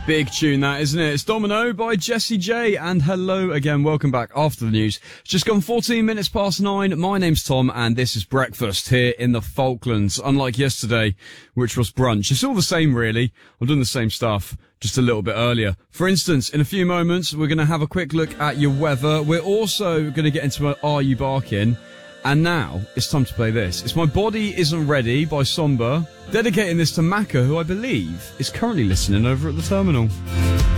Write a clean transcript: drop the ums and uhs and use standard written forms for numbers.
Big tune that, isn't it? It's Domino by Jessie J. And hello again, welcome back after the news. It's just gone 14 minutes past 9. My name's Tom and this is breakfast here in the Falklands. Unlike yesterday, which was brunch. It's all the same really. I'm doing the same stuff, just a little bit earlier. For instance, in a few moments, we're going to have a quick look at your weather. We're also going to get into Are You Barking? And now, it's time to play this. It's My Body Isn't Ready by Somber. Dedicating this to Maka, who I believe is currently listening over at the terminal.